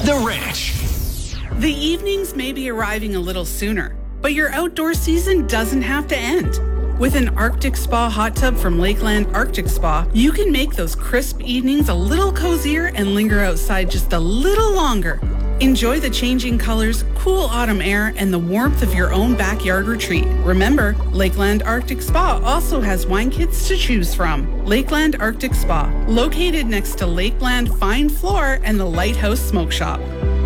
The Ranch. The evenings may be arriving a little sooner, but your outdoor season doesn't have to end. With an Arctic Spa hot tub from Lakeland Arctic Spa, you can make those crisp evenings a little cozier and linger outside just a little longer. Enjoy the changing colors, cool autumn air, and the warmth of your own backyard retreat. Remember, Lakeland Arctic Spa also has wine kits to choose from. Lakeland Arctic Spa, located next to Lakeland Fine Floor and the Lighthouse Smoke Shop.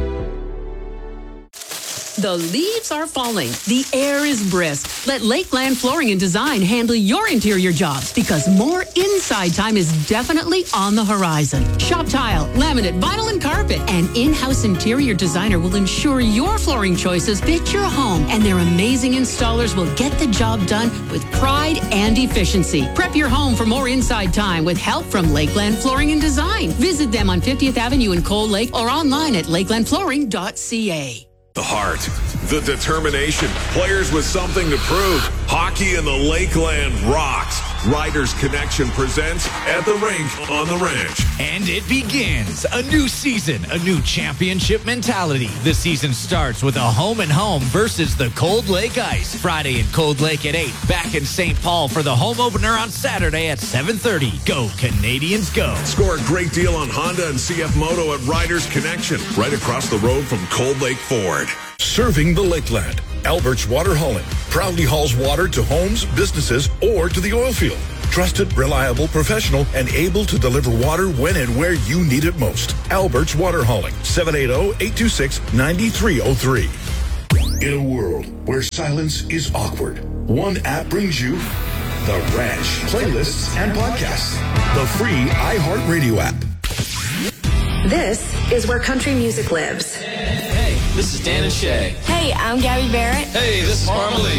The leaves are falling. The air is brisk. Let Lakeland Flooring and Design handle your interior jobs because more inside time is definitely on the horizon. Shop tile, laminate, vinyl, and carpet. An in-house interior designer will ensure your flooring choices fit your home, and their amazing installers will get the job done with pride and efficiency. Prep your home for more inside time with help from Lakeland Flooring and Design. Visit them on 50th Avenue in Cold Lake or online at lakelandflooring.ca. The heart, the determination, players with something to prove. Hockey in the Lakeland rocks. Riders Connection presents At the Rink on the Ranch. And it begins. A new season, a new championship mentality. The season starts with a home-and-home versus the Cold Lake Ice. Friday in Cold Lake at 8. Back in St. Paul for the home opener on Saturday at 7:30. Go, Canadians, go. Score a great deal on Honda and CF Moto at Riders Connection, right across the road from Cold Lake Ford. Serving the Lakeland. Albert's Water Hauling proudly hauls water to homes, businesses, or to the oil field. Trusted, reliable, professional, and able to deliver water when and where you need it most. Albert's Water Hauling, 780-826-9303. In a world where silence is awkward, one app brings you The Ranch, playlists and podcasts. The free iHeartRadio app. This is where country music lives. Hey, this is Dan and Shay. Hey, I'm Gabby Barrett. Hey, this is Marmalade.